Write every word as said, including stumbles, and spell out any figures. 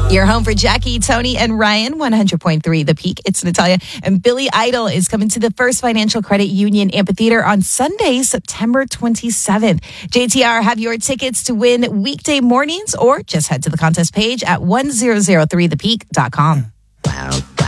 Your home for Jackie, Tony, and Ryan, one hundred point three The Peak. It's Natalia. And Billy Idol is coming to the First Financial Credit Union Amphitheater on Sunday, September twenty-seventh. J T R, have your tickets to win weekday mornings or just head to the contest page at one thousand three the peak dot com. Wow, wow.